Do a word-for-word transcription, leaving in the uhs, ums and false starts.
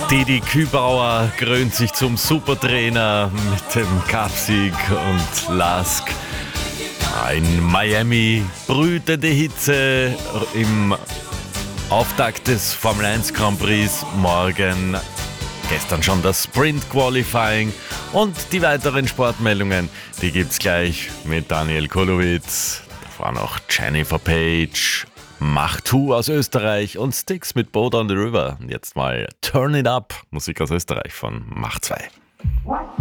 Didi Kübauer krönt sich zum Supertrainer mit dem Cupsieg und Lask. In Miami brütende Hitze im Auftakt des Formel eins Grand Prix morgen. Gestern schon das Sprint Qualifying und die weiteren Sportmeldungen, die gibt's gleich mit Daniel Kulowitz. Davor noch Jennifer Page, Mach zwei aus Österreich und Styx mit Boat on the River. Und jetzt mal Turn It Up, Musik aus Österreich von Mach zwei.